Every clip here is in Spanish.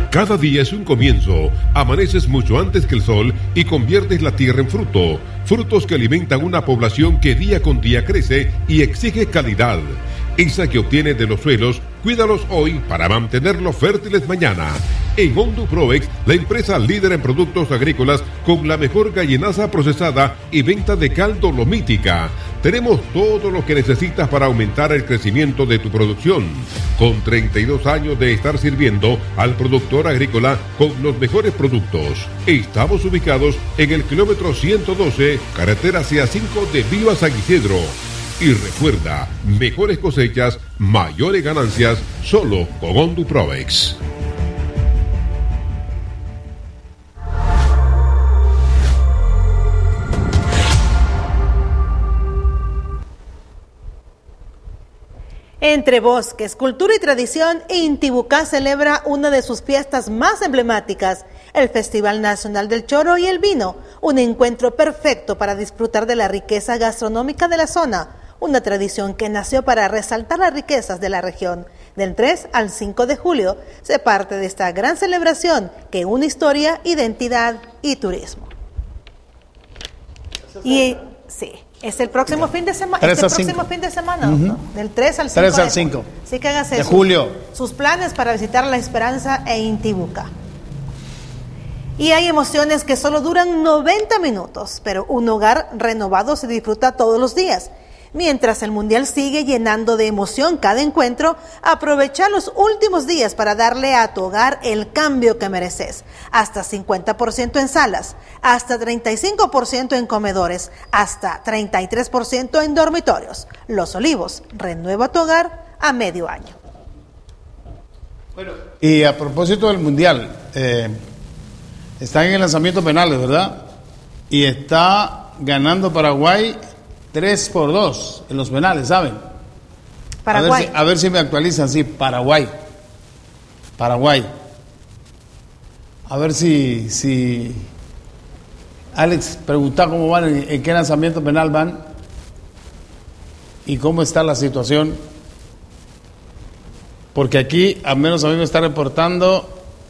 Cada día es un comienzo. Amaneces mucho antes que el sol y conviertes la tierra en fruto. Frutos que alimentan una población que día con día crece y exige calidad. Esa que obtienes de los suelos, cuídalos hoy para mantenerlos fértiles mañana. En Honduproex, la empresa líder en productos agrícolas con la mejor gallinaza procesada y venta de caldo lomítica. Tenemos todo lo que necesitas para aumentar el crecimiento de tu producción. Con 32 años de estar sirviendo al productor agrícola con los mejores productos. Estamos ubicados en el kilómetro 112, carretera CA5 de Viva San Isidro. Y recuerda, mejores cosechas, mayores ganancias, solo con Honduproex. Entre bosques, cultura y tradición, Intibucá celebra una de sus fiestas más emblemáticas, el Festival Nacional del Choro y el Vino, un encuentro perfecto para disfrutar de la riqueza gastronómica de la zona, una tradición que nació para resaltar las riquezas de la región. Del 3 al 5 de julio se parte de esta gran celebración que une historia, identidad y turismo. Y sí. Es el próximo fin de semana. ¿No? Del 3 al 5. 3 al 5. Así que hágase de julio. Sus planes para visitar La Esperanza e Intibucá. Y hay emociones que solo duran 90 minutos, pero un hogar renovado se disfruta todos los días. Mientras el Mundial sigue llenando de emoción cada encuentro, aprovecha los últimos días para darle a tu hogar el cambio que mereces. Hasta 50% en salas, hasta 35% en comedores, hasta 33% en dormitorios. Los Olivos, renueva tu hogar a medio año. Bueno, y a propósito del Mundial, está en el lanzamiento penales, ¿verdad? Y está ganando Paraguay 3-2 en los penales, ¿saben? Paraguay. A ver si me actualizan, sí, Paraguay. A ver si Alex pregunta cómo van, en qué lanzamiento penal van y cómo está la situación. Porque aquí, al menos a mí me está reportando,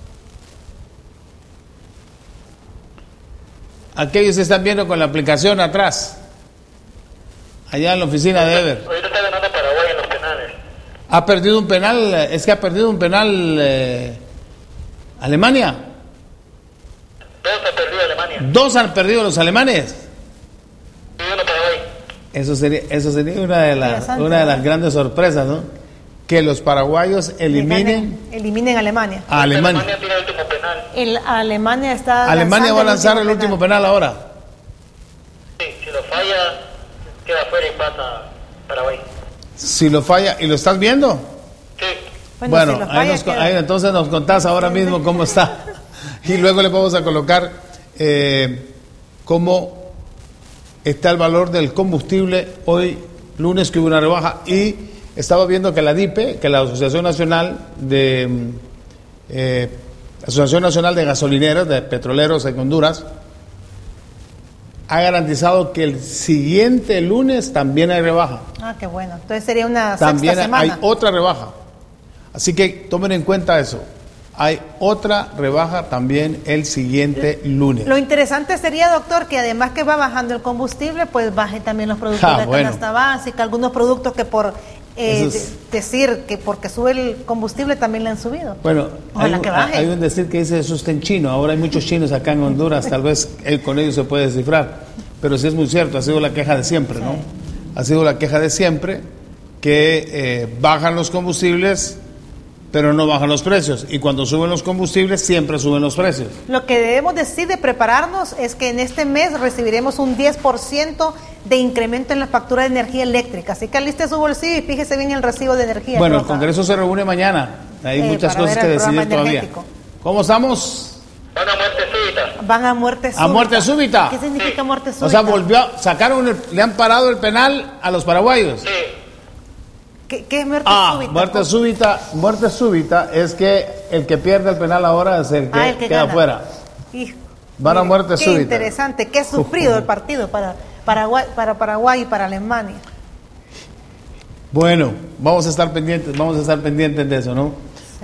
aquellos están viendo con la aplicación atrás. Allá en la oficina de Ever. Ahorita está ganando Paraguay en los penales. Ha perdido un penal Alemania. 2 ha perdido Alemania. 2 han perdido los alemanes. Y 1 Paraguay. Eso sería una de las grandes sorpresas, ¿no? Que los paraguayos eliminen a Alemania. A Alemania. Alemania tiene el último penal. Alemania va a lanzar el último penal ahora. Sí, si lo falla, queda fuera y pasa Paraguay. Si lo falla, ¿y lo estás viendo? Sí. Bueno, si lo falla, ahí entonces nos contás ahora mismo cómo está. Y luego le vamos a colocar cómo está el valor del combustible hoy, lunes, que hubo una rebaja. Y estaba viendo que la DIPE, que la Asociación Nacional de Gasolineros, de Petroleros en Honduras, ha garantizado que el siguiente lunes también hay rebaja. Ah, qué bueno. Entonces sería una también sexta semana. Hay otra rebaja. Así que tomen en cuenta eso. Hay otra rebaja también el siguiente lunes. Lo interesante sería, doctor, que además que va bajando el combustible, pues baje también los productos de canasta básica, algunos productos que por decir que porque sube el combustible también le han subido. Bueno, hay un decir que dice eso está en chino. Ahora hay muchos chinos acá en Honduras, tal vez con ellos se puede descifrar. Pero sí es muy cierto, ha sido la queja de siempre, ¿no? Ha sido la queja de siempre que bajan los combustibles, pero no bajan los precios. Y cuando suben los combustibles, siempre suben los precios. Lo que debemos decir de prepararnos es que en este mes recibiremos un 10% de incremento en la factura de energía eléctrica. Así que aliste su bolsillo y fíjese bien el recibo de energía. Bueno, el Congreso se reúne mañana. Hay muchas cosas que decidir todavía. ¿Cómo estamos? Van a muerte súbita. Van a muerte súbita. ¿A muerte súbita? ¿Qué significa muerte súbita? O sea, le han parado el penal a los paraguayos. Sí. ¿Qué es muerte súbita? Muerte súbita es que el que pierde el penal ahora es el que queda afuera. Van a muerte súbita. Qué interesante, qué sufrido el partido para Paraguay y para Alemania. Bueno, vamos a estar pendientes de eso, ¿no? Sí.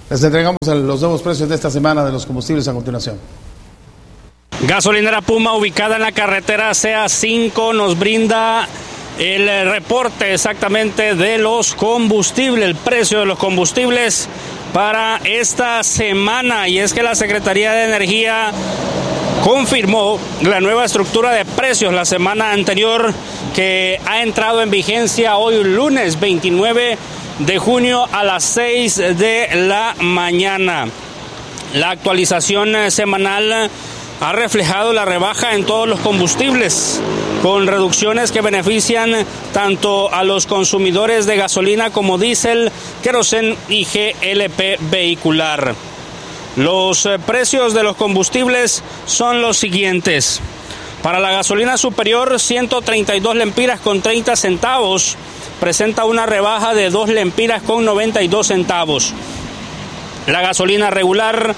Les entregamos los nuevos precios de esta semana de los combustibles a continuación. Gasolinera Puma, ubicada en la carretera CA5, nos brinda el reporte exactamente de los combustibles, el precio de los combustibles para esta semana. Y es que la Secretaría de Energía confirmó la nueva estructura de precios la semana anterior, que ha entrado en vigencia hoy lunes 29 de junio a las 6 de la mañana. La actualización semanal ha reflejado la rebaja en todos los combustibles, con reducciones que benefician tanto a los consumidores de gasolina como diésel, queroseno y GLP vehicular. Los precios de los combustibles son los siguientes. Para la gasolina superior, 132 lempiras con 30 centavos, presenta una rebaja de 2 lempiras con 92 centavos. La gasolina regular,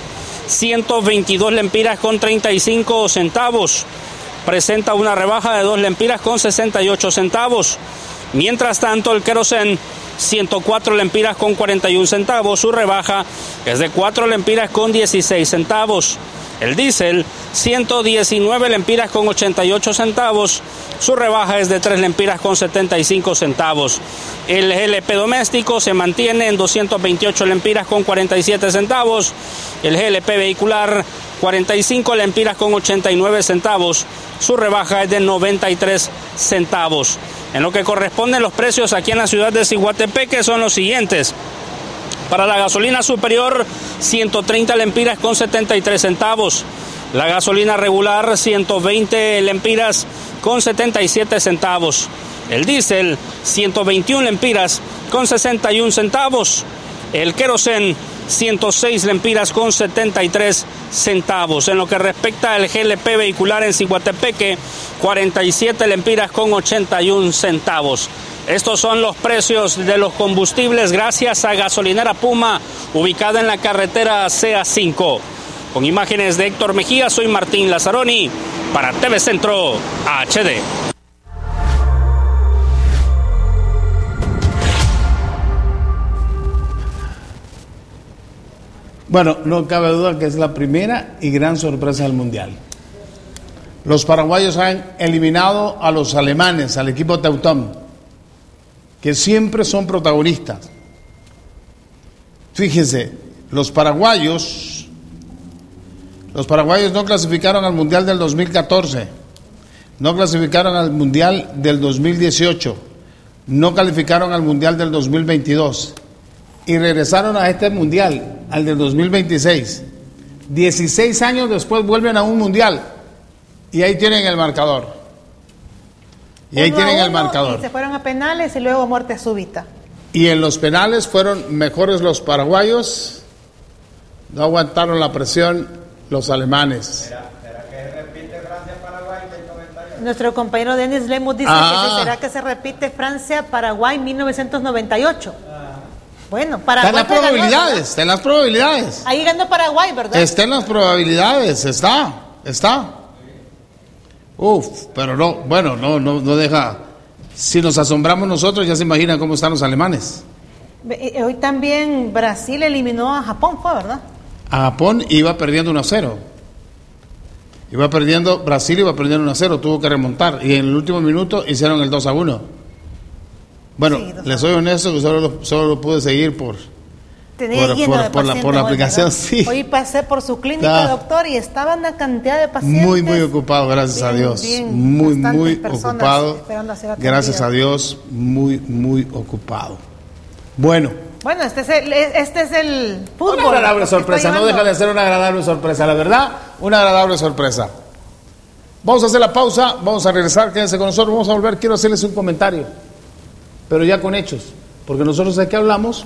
122 lempiras con 35 centavos, presenta una rebaja de 2 lempiras con 68 centavos. Mientras tanto, el queroseno, 104 lempiras con 41 centavos, su rebaja es de 4 lempiras con 16 centavos. El diésel, 119 lempiras con 88 centavos, su rebaja es de 3 lempiras con 75 centavos. El GLP doméstico se mantiene en 228 lempiras con 47 centavos. El GLP vehicular, 45 lempiras con 89 centavos, su rebaja es de 93 centavos. En lo que corresponden los precios aquí en la ciudad de Ciguatepeque son los siguientes. Para la gasolina superior, 130 lempiras con 73 centavos. La gasolina regular, 120 lempiras con 77 centavos. El diésel, 121 lempiras con 61 centavos. El queroseno, 106 lempiras con 73 centavos. En lo que respecta al GLP vehicular en Ciguatepeque, 47 lempiras con 81 centavos. Estos son los precios de los combustibles gracias a Gasolinera Puma, ubicada en la carretera CA5. Con imágenes de Héctor Mejía, soy Martín Lazzaroni para TV Centro HD. Bueno, no cabe duda que es la primera y gran sorpresa del Mundial. Los paraguayos han eliminado a los alemanes, al equipo Teutón, que siempre son protagonistas. Fíjense, los paraguayos no clasificaron al Mundial del 2014, no clasificaron al Mundial del 2018, no calificaron al Mundial del 2022 y regresaron a este Mundial, al del 2026. 16 años después vuelven a un Mundial y ahí tienen el marcador. Y ahí tienen el marcador. Y se fueron a penales y luego muerte súbita. Y en los penales fueron mejores los paraguayos, no aguantaron la presión los alemanes. ¿Será que repite Francia-Paraguay del 98? Nuestro compañero Denis Lemus dice que será que se repite Francia-Paraguay 1998. Bueno, Paraguay. Está en las probabilidades, Ahí ganó Paraguay, ¿verdad? Está en las probabilidades, está. Pero no deja. Si nos asombramos nosotros, ya se imaginan cómo están los alemanes. Hoy también Brasil eliminó a Japón, ¿fue verdad? A Japón iba perdiendo 1-0. Brasil iba perdiendo 1-0, tuvo que remontar. Y en el último minuto hicieron el 2-1. Bueno, sí, les soy honesto que solo lo pude seguir por la aplicación, ¿verdad? Sí. Hoy pasé por su clínica, doctor, y estaba una cantidad de pacientes. Muy ocupado, gracias a Dios. Muy ocupado. Gracias a Dios, muy ocupado. Bueno, este es el fútbol. Una agradable sorpresa, no deja de ser una agradable sorpresa, la verdad, una agradable sorpresa. Vamos a hacer la pausa, vamos a regresar, quédense con nosotros, vamos a volver. Quiero hacerles un comentario, pero ya con hechos, porque nosotros aquí hablamos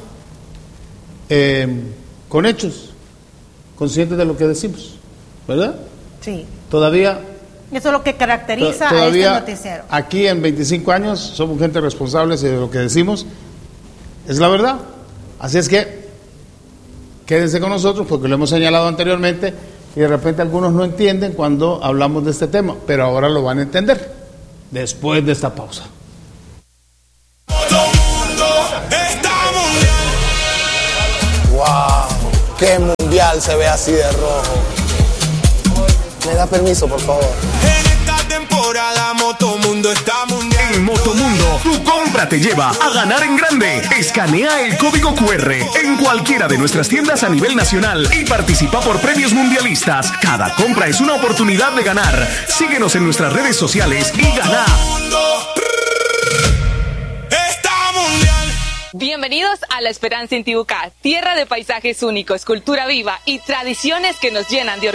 con hechos, conscientes de lo que decimos, ¿verdad? Sí. Todavía. Eso es lo que caracteriza a este noticiero. Aquí en 25 años somos gente responsable de lo que decimos, es la verdad. Así es que quédense con nosotros porque lo hemos señalado anteriormente y de repente algunos no entienden cuando hablamos de este tema, pero ahora lo van a entender después de esta pausa. Wow. ¿Qué mundial se ve así de rojo? ¿Me da permiso, por favor? En esta temporada Motomundo está mundial. En Motomundo, tu compra te lleva a ganar en grande. Escanea el código QR en cualquiera de nuestras tiendas a nivel nacional y participa por premios mundialistas. Cada compra es una oportunidad de ganar. Síguenos en nuestras redes sociales y gana. Bienvenidos a La Esperanza Intibucá, tierra de paisajes únicos, cultura viva y tradiciones que nos llenan de orgullo.